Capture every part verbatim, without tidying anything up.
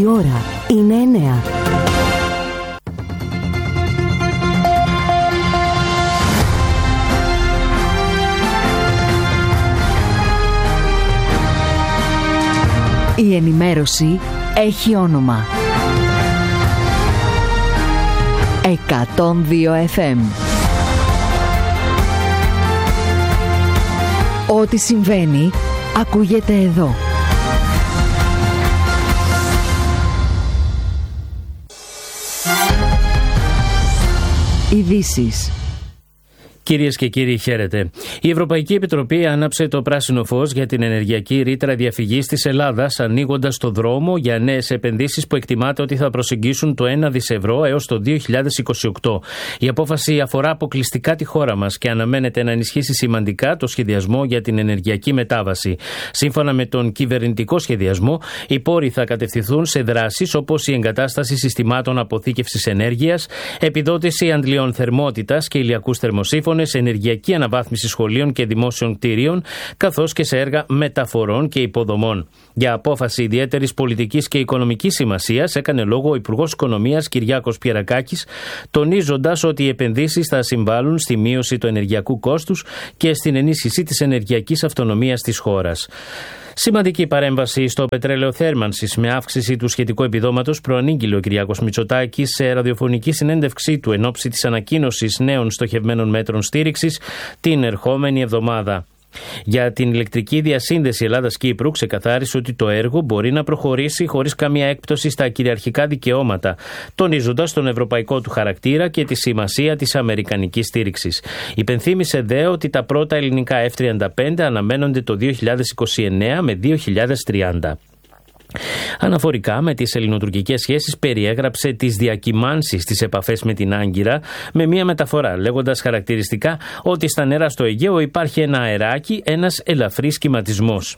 Η ώρα είναι εννέα. Η ενημέρωση έχει όνομα. εκατόν δύο εφ εμ. Ό,τι συμβαίνει ακούγεται εδώ. Ειδήσεις. Κυρίες και κύριοι, χαίρετε. Η Ευρωπαϊκή Επιτροπή άναψε το πράσινο φως για την ενεργειακή ρήτρα διαφυγής της Ελλάδας, ανοίγοντας το δρόμο για νέες επενδύσεις που εκτιμάται ότι θα προσεγγίσουν το ένα δισεκατομμύριο ευρώ έως το δύο χιλιάδες είκοσι οκτώ. Η απόφαση αφορά αποκλειστικά τη χώρα μας και αναμένεται να ενισχύσει σημαντικά το σχεδιασμό για την ενεργειακή μετάβαση. Σύμφωνα με τον κυβερνητικό σχεδιασμό, οι πόροι θα κατευθυνθούν σε δράσεις όπως η εγκατάσταση συστημάτων αποθήκευσης ενέργειας, επιδότηση αντλιών θερμότητας και ηλιακούς θερμοσύφωνες, ενεργειακή αναβάθμιση σχολείων και δημόσιων κτίριων, καθώς και σε έργα μεταφορών και υποδομών. Για απόφαση ιδιαίτερης πολιτικής και οικονομικής σημασίας έκανε λόγο ο Υπουργός Οικονομίας Κυριάκος Πιερακάκης, τονίζοντας ότι οι επενδύσεις θα συμβάλλουν στη μείωση του ενεργειακού κόστους και στην ενίσχυση της ενεργειακής αυτονομίας της χώρας. Σημαντική παρέμβαση στο πετρέλαιο θέρμανσης με αύξηση του σχετικού επιδόματος προανήγγειλε ο Κυριάκος Μητσοτάκης σε ραδιοφωνική συνέντευξή του εν ώψη της ανακοίνωσης νέων στοχευμένων μέτρων στήριξης την ερχόμενη εβδομάδα. Για την ηλεκτρική διασύνδεση Ελλάδας-Κύπρου ξεκαθάρισε ότι το έργο μπορεί να προχωρήσει χωρίς καμία έκπτωση στα κυριαρχικά δικαιώματα, τονίζοντας τον ευρωπαϊκό του χαρακτήρα και τη σημασία της αμερικανικής στήριξης. Υπενθύμησε δε ότι τα πρώτα ελληνικά εφ τριάντα πέντε αναμένονται το δύο χιλιάδες είκοσι εννέα με δύο χιλιάδες τριάντα. Αναφορικά με τις ελληνοτουρκικές σχέσεις, περιέγραψε τις διακυμάνσεις στις επαφές με την Άγκυρα με μία μεταφορά, λέγοντας χαρακτηριστικά ότι στα νερά στο Αιγαίο υπάρχει ένα αεράκι, ένας ελαφρύς κυματισμός.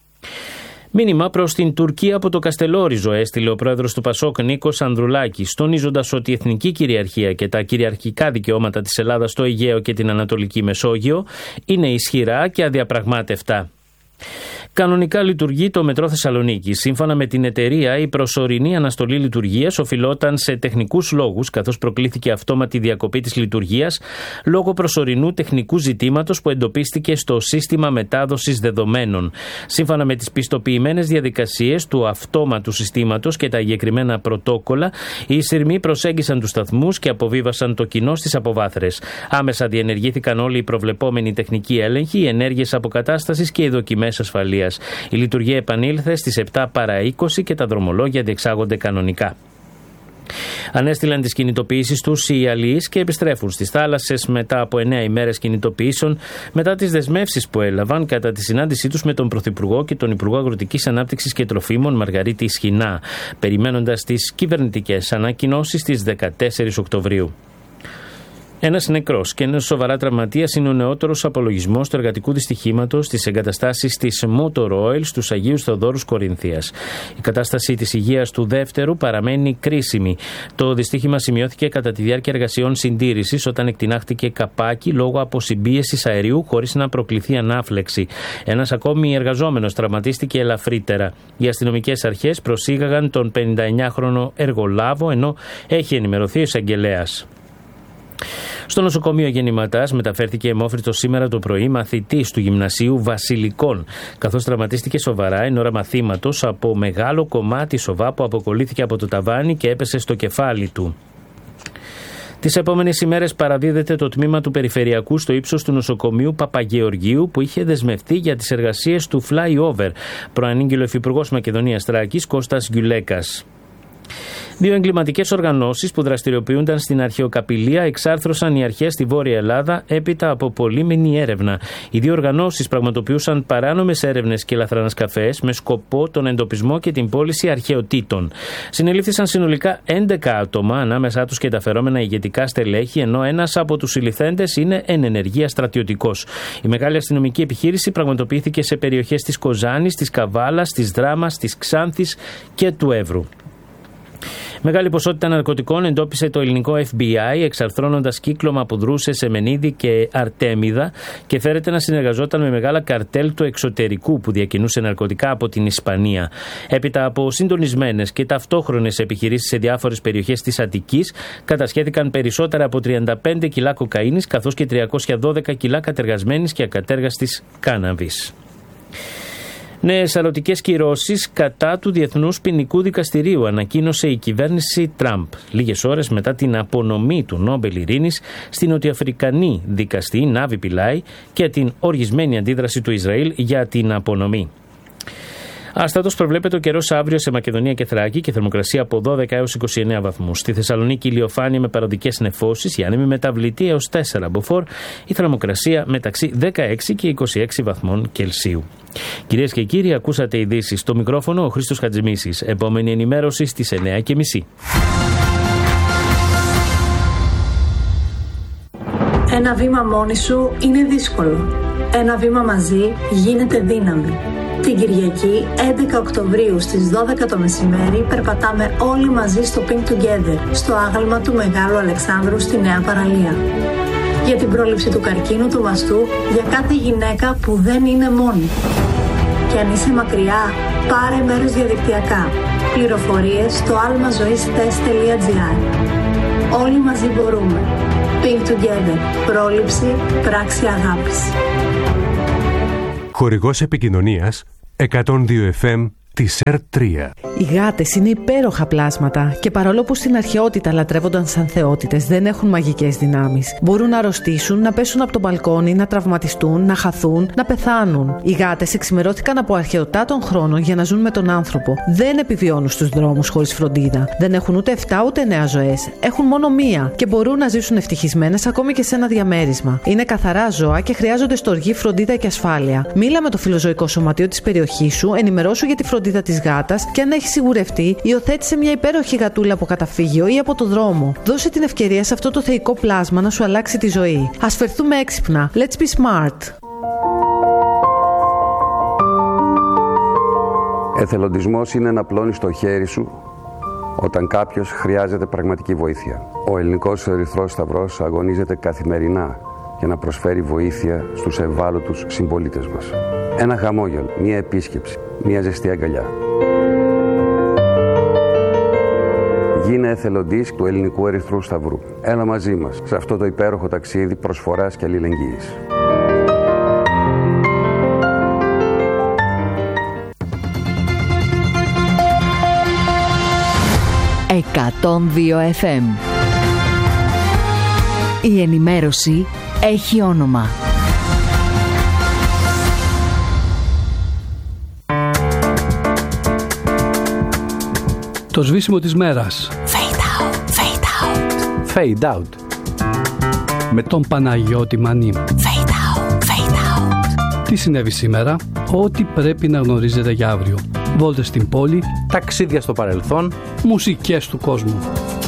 Μήνυμα προς την Τουρκία από το Καστελόριζο έστειλε ο πρόεδρος του Πασόκ Νίκος Ανδρουλάκης, τονίζοντας ότι η εθνική κυριαρχία και τα κυριαρχικά δικαιώματα της Ελλάδας στο Αιγαίο και την Ανατολική Μεσόγειο είναι ισχυρά και αδιαπραγμάτευτα. Κανονικά λειτουργεί το μετρό Θεσσαλονίκη. Σύμφωνα με την εταιρεία, η προσωρινή αναστολή λειτουργίας οφειλόταν σε τεχνικούς λόγους, καθώς προκλήθηκε αυτόματη διακοπή της λειτουργίας λόγω προσωρινού τεχνικού ζητήματος που εντοπίστηκε στο σύστημα μετάδοσης δεδομένων. Σύμφωνα με τις πιστοποιημένες διαδικασίες του αυτόματου συστήματος και τα εγκεκριμένα πρωτόκολλα, οι σειρμοί προσέγγισαν τους σταθμούς και αποβίβασαν το κοινό στις αποβάθρες. Άμεσα διενεργήθηκαν όλοι οι προβλεπόμενοι τεχνικοί έλεγχοι, οι ενέργειες αποκατάστασης και οι δοκιμές ασφαλείας. Η λειτουργία επανήλθε στις επτά παρά είκοσι και τα δρομολόγια διεξάγονται κανονικά. Ανέστηλαν τις κινητοποιήσεις τους οι αλλοίς και επιστρέφουν στις θάλασσες μετά από εννέα ημέρες κινητοποιήσεων, μετά τις δεσμεύσεις που έλαβαν κατά τη συνάντησή τους με τον Πρωθυπουργό και τον Υπουργό Αγροτικής Ανάπτυξης και Τροφίμων Μαργαρίτη Σχοινά, περιμένοντας τις κυβερνητικές ανακοινώσεις στις δεκατέσσερις Οκτωβρίου. Ένας νεκρός και ένας σοβαρά τραυματίας είναι ο νεότερος απολογισμός του εργατικού δυστυχήματος στις εγκαταστάσεις της Motor Oil στους Αγίους Θεοδόρους Κορινθίας. Η κατάσταση της υγείας του δεύτερου παραμένει κρίσιμη. Το δυστύχημα σημειώθηκε κατά τη διάρκεια εργασιών συντήρησης όταν εκτινάχτηκε καπάκι λόγω αποσυμπίεσης αερίου χωρίς να προκληθεί ανάφλεξη. Ένας ακόμη εργαζόμενος τραυματίστηκε ελαφρύτερα. Οι αστυνομικές αρχές προσήγαγαν τον πενηνταεννιάχρονο εργολάβο, ενώ έχει ενημερωθεί ο εισαγγελέας. Στο νοσοκομείο Γεννηματάς μεταφέρθηκε αιμόφριτος σήμερα το πρωί μαθητής του Γυμνασίου Βασιλικών, καθώς τραυματίστηκε σοβαρά εν ώρα μαθήματος από μεγάλο κομμάτι σοβά που αποκολλήθηκε από το ταβάνι και έπεσε στο κεφάλι του. Τις επόμενες ημέρες παραδίδεται το τμήμα του Περιφερειακού στο ύψος του νοσοκομείου Παπαγεωργίου που είχε δεσμευτεί για τις εργασίες του flyover, προανήγγειλε ο Υφυπουργός Μακεδονίας Θράκης Κώστας Γκιουλέκας. Δύο εγκληματικές οργανώσεις που δραστηριοποιούνταν στην αρχαιοκαπηλεία εξάρθρωσαν οι αρχές στη Βόρεια Ελλάδα έπειτα από πολύμηνη έρευνα. Οι δύο οργανώσεις πραγματοποιούσαν παράνομες έρευνες και λαθρανασκαφές με σκοπό τον εντοπισμό και την πώληση αρχαιοτήτων. Συνελήφθησαν συνολικά έντεκα άτομα, ανάμεσά τους και τα φερόμενα ηγετικά στελέχη, ενώ ένας από τους συλληφθέντες είναι εν ενεργεία στρατιωτικός. Η μεγάλη αστυνομική επιχείρηση πραγματοποιήθηκε σε περιοχές της Κοζάνης, της Καβάλας, της Δράμας, της Ξάνθης και του Εύρου. Μεγάλη ποσότητα ναρκωτικών εντόπισε το ελληνικό εφ μπι άι, εξαρθρώνοντας κύκλωμα που δρούσε σε Μενίδη και Αρτέμιδα και φέρεται να συνεργαζόταν με μεγάλα καρτέλ του εξωτερικού που διακινούσε ναρκωτικά από την Ισπανία. Έπειτα από συντονισμένες και ταυτόχρονες επιχειρήσεις σε διάφορες περιοχές της Αττικής, κατασχέθηκαν περισσότερα από τριάντα πέντε κιλά κοκαίνης καθώς και τριακόσια δώδεκα κιλά κατεργασμένης και ακατέργαστης κάναβης. Νέες σαρωτικές κυρώσεις κατά του Διεθνούς Ποινικού Δικαστηρίου ανακοίνωσε η κυβέρνηση Τραμπ, λίγες ώρες μετά την απονομή του Νόμπελ Ειρήνης στην νοτιοαφρικανή δικαστή Νάβη Πιλάι και την οργισμένη αντίδραση του Ισραήλ για την απονομή. Άστατος προβλέπεται ο καιρός αύριο σε Μακεδονία και Θράκη και θερμοκρασία από δώδεκα έως είκοσι εννέα βαθμούς. Στη Θεσσαλονίκη ηλιοφάνεια με παροδικές νεφώσεις, η άνεμη μεταβλητή έως τέσσερα μποφόρ, η θερμοκρασία μεταξύ δεκαέξι και είκοσι έξι βαθμών Κελσίου. Κυρίες και κύριοι, ακούσατε ειδήσεις. Στο μικρόφωνο ο Χρήστος Χατζημίσης. Επόμενη ενημέρωση στις εννέα και μισή. Ένα βήμα μόνη σου είναι δύσκολο. Ένα βήμα μαζί γίνεται δύναμη. Την Κυριακή, έντεκα Οκτωβρίου στις δώδεκα το μεσημέρι, περπατάμε όλοι μαζί στο Pink Together, στο άγαλμα του Μεγάλου Αλεξάνδρου στη Νέα Παραλία. Για την πρόληψη του καρκίνου του μαστού, για κάθε γυναίκα που δεν είναι μόνη. Και αν είσαι μακριά, πάρε μέρος διαδικτυακά. Πληροφορίες στο almazoistest τελεία gr. Όλοι μαζί μπορούμε. Pink Together. Πρόληψη, πράξη αγάπης. Χορηγός επικοινωνίας εκατόν δύο εφ εμ της ΕΡ τρία. Οι γάτες είναι υπέροχα πλάσματα και παρόλο που στην αρχαιότητα λατρεύονταν σαν θεότητες, δεν έχουν μαγικές δυνάμεις. Μπορούν να αρρωστήσουν, να πέσουν από το μπαλκόνι, να τραυματιστούν, να χαθούν, να πεθάνουν. Οι γάτες εξημερώθηκαν από αρχαιοτά των χρόνων για να ζουν με τον άνθρωπο. Δεν επιβιώνουν στους δρόμους χωρίς φροντίδα. Δεν έχουν ούτε εφτά ούτε εννέα ζωές. Έχουν μόνο μία και μπορούν να ζήσουν ευτυχισμένες ακόμη και σε ένα διαμέρισμα. Είναι καθαρά ζώα και χρειάζονται στοργή, φροντίδα και ασφάλεια. Μίλα με το φιλοζωικό σωματείο της περιοχής σου, ενημερώσου για τη φροντίδα της γάτας και αν έχει σιγουρευτεί, υιοθέτησε μια υπέροχη γατούλα από καταφύγιο ή από το δρόμο. Δώσε την ευκαιρία σε αυτό το θεϊκό πλάσμα να σου αλλάξει τη ζωή. Ας φερθούμε έξυπνα. Let's be smart. Εθελοντισμός είναι να πλώνεις το χέρι σου όταν κάποιος χρειάζεται πραγματική βοήθεια. Ο Ελληνικός Ερυθρός Σταυρός αγωνίζεται καθημερινά για να προσφέρει βοήθεια στους ευάλωτους συμπολίτες μας. Ένα χαμόγελο, μία επίσκεψη, μία ζεστή αγκαλιά. Γίνε εθελοντής του Ελληνικού Ερυθρού Σταυρού. Έλα μαζί μας σε αυτό το υπέροχο ταξίδι προσφοράς και αλληλεγγύης. εκατόν δύο εφ εμ. Η ενημέρωση έχει όνομα. Το σβήσιμο της μέρας. Fade out, fade out. Fade out. Με τον Παναγιώτη Μανή. Fade out, fade out. Τι συνέβη σήμερα? Ό,τι πρέπει να γνωρίζετε για αύριο. Βόλτες στην πόλη, ταξίδια στο παρελθόν, μουσικές του κόσμου.